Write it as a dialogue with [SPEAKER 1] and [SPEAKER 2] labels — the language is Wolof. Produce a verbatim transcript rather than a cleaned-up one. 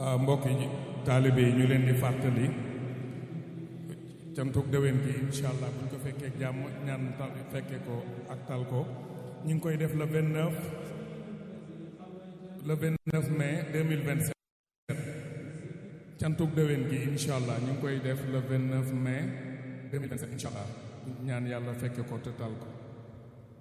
[SPEAKER 1] mbokk yi taalibe yi ñu leen di fàttali cantuk déwén gi incha allah bu ñu ko fekkee jàmm ñaan tal fekkee ko ak tal ko ñu ngi koy def le vingt-neuf le vingt-neuf mai deux mille vingt-sept cantuk déwén gi incha allah ñu ngi koy def le vingt-neuf mai deux mille vingt-sept incha allah ñaan yàlla fekkee ko te tal ko